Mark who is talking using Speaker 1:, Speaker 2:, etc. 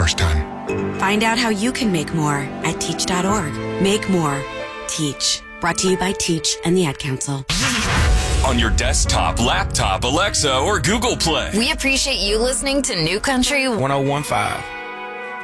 Speaker 1: first time.
Speaker 2: Find out how you can make more at teach.org. Make more. Teach. Brought to you by Teach and the Ad Council.
Speaker 3: On your desktop, laptop, Alexa, or Google Play.
Speaker 4: We appreciate you listening to New Country
Speaker 5: 101.5.